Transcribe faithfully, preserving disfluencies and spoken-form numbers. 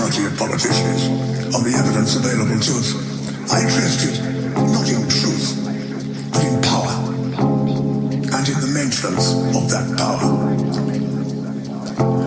party of politicians on the evidence available to us. I interested not in truth, but in power, and in the maintenance of that power.